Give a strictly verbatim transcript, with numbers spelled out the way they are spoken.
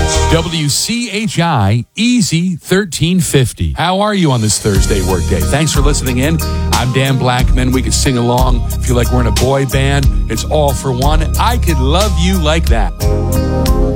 W C H I Easy thirteen fifty. How are you on this Thursday workday? Thanks for listening in. I'm Dan Blackman. We could sing along. Feel like we're in a boy band. It's all for one. I could love you like that.